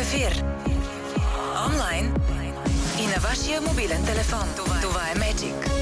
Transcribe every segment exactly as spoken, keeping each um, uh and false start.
ефир. Онлайн и на вашия мобилен телефон. Това, Това е Magic.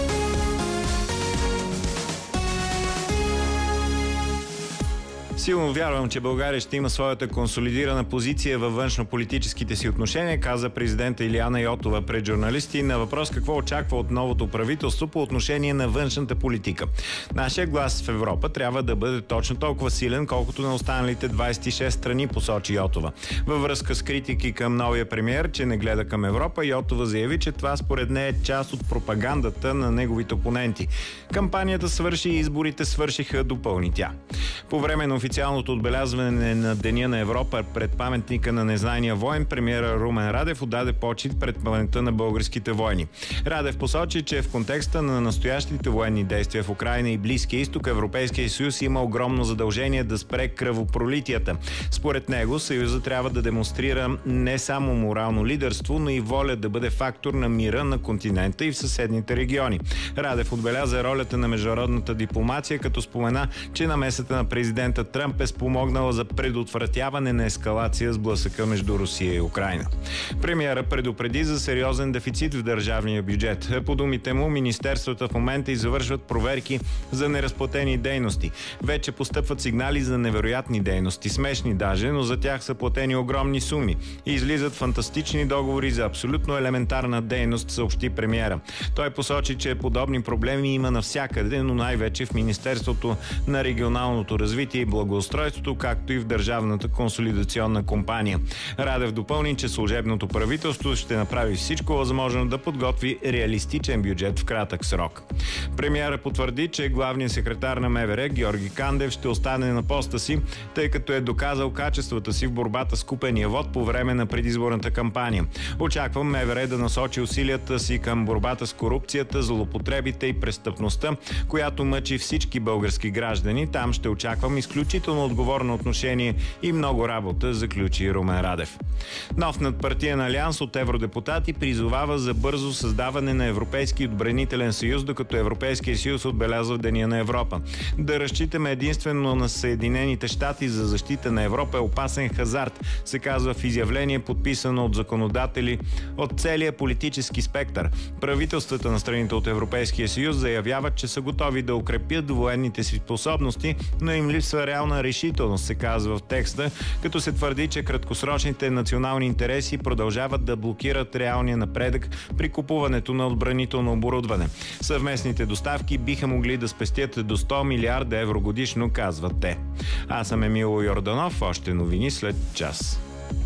Силно вярвам, че България ще има своята консолидирана позиция във външно-политическите си отношения, каза президента Илияна Йотова пред журналисти на въпрос какво очаква от новото правителство по отношение на външната политика. Нашия глас в Европа трябва да бъде точно толкова силен, колкото на останалите двадесет и шест страни, посочи Йотова. Във връзка с критики към новия премиер, че не гледа към Европа, Йотова заяви, че това според нея е част от пропагандата на неговите опоненти. Кампанията свърши и изборите свършиха, допълни тя. По време на официалното отбелязване на Деня на Европа пред паметника на незнайния воин, премиера Румен Радев отдаде почит пред паметта на българските войни. Радев посочи, че в контекста на настоящите военни действия в Украйна и Близкия изток, Европейския съюз има огромно задължение да спре кръвопролитията. Според него, Съюза трябва да демонстрира не само морално лидерство, но и воля да бъде фактор на мира на континента и в съседните региони. Радев отбеляза ролята на международната дипломация, като спомена, че намесата на президента Тръмп е спомогнала за предотвратяване на ескалация с блъсъка между Русия и Украйна. Премиера предупреди за сериозен дефицит в държавния бюджет. По думите му, министерствата в момента извършват проверки за неразплатени дейности. Вече постъпват сигнали за невероятни дейности, смешни даже, но за тях са платени огромни суми. И излизат фантастични договори за абсолютно елементарна дейност, съобщи премиера. Той посочи, че подобни проблеми има навсякъде, но най-вече в Министерството на регионалното развитие и благоустройството, както и в Държавната консолидационна компания. Радев допълни, че служебното правителство ще направи всичко възможно да подготви реалистичен бюджет в кратък срок. Премиера потвърди, че главният секретар на МВР Георги Кандев ще остане на поста си, тъй като е доказал качествата си в борбата с купения вот по време на предизборната кампания. Очаквам МВР да насочи усилията си към борбата с корупцията, злоупотребите и престъпността, която мъчи всички български граждани. Там ще очаквам изключително отговорно отношение и много работа, заключи Румен Радев. Нов надпартиен алианс от евродепутати призовава за бързо създаване на Европейски отбранителен съюз, докато Европейския съюз отбелязва Деня на Европа. Да разчитаме единствено на Съединените щати за защита на Европа е опасен хазарт, се казва в изявление, подписано от законодатели от целия политически спектър. Правителствата на страните от Европейския съюз заявяват, че са готови да укрепят военните си способности, но им липсва реална решителност, се казва в текста, като се твърди, че краткосрочните национални интереси продължават да блокират реалния напредък при купуването на отбранително оборудване. Съвместните доставки биха могли да спестят до сто милиарда евро годишно, казват те. Аз съм Емил Йорданов, още новини след час.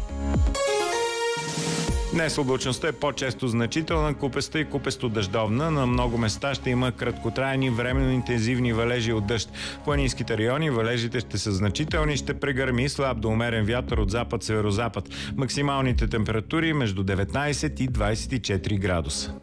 Днес облачността е по-често значителна, купеста и купесто-дъждовна. На много места ще има краткотрайни, временно интензивни валежи от дъжд. В планинските райони валежите ще са значителни, ще прегърми слаб до умерен вятър от запад-северозапад. Максималните температури между деветнадесет и двадесет и четири градуса.